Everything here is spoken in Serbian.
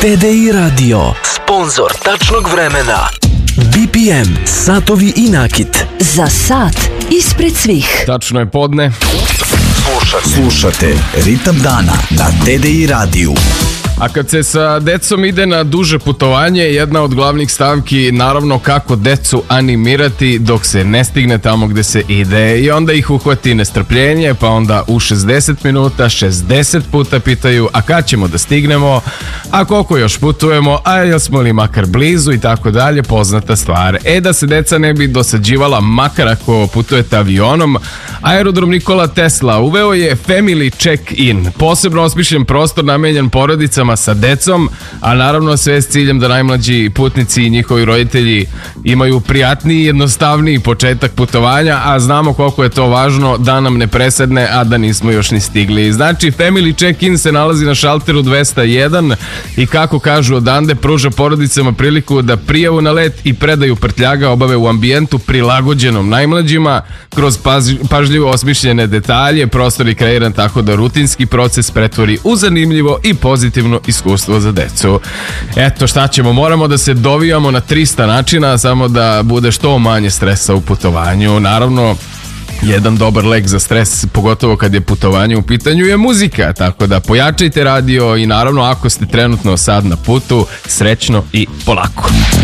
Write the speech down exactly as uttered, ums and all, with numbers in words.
T D I Radio, sponzor tačnog vremena. B P M, satovi i nakit. Za sat ispred svih. Tačno je podne. Slušate, Slušate Ritam dana na T D I radiju. A kad se sa decom ide na duže putovanje, jedna od glavnih stavki naravno kako decu animirati dok se ne stigne tamo gde se ide, i onda ih uhvati nestrpljenje, pa onda u šezdeset minuta šezdeset puta pitaju a kad ćemo da stignemo, a koliko još putujemo, a jel smo li makar blizu i tako dalje, poznata stvar. E da se deca ne bi dosađivala makar ako putujete avionom, Aerodrom Nikola Tesla uveo je Family Check-in, posebno osmišljen prostor namenjen porodicama sa decom, a naravno sve s ciljem da najmlađi putnici i njihovi roditelji imaju prijatniji i jednostavniji početak putovanja, a znamo koliko je to važno da nam ne presedne, a da nismo još ni stigli. Znači, Family Check-in se nalazi na šalteru dvesta jedan i kako kažu odande pruža porodicama priliku da prijavu na let i predaju prtljaga obave u ambijentu prilagođenom najmlađima kroz paž, pažljivo osmišljene detalje. Prostor je kreiran tako da rutinski proces pretvori u zanimljivo i pozitivno iskustvo za decu. Eto, šta ćemo, moramo da se dovijamo na trista načina samo da bude što manje stresa u putovanju. Naravno, jedan dobar lek za stres, pogotovo kad je putovanje u pitanju, je muzika, tako da pojačajte radio i naravno ako ste trenutno sad na putu, srećno i polako.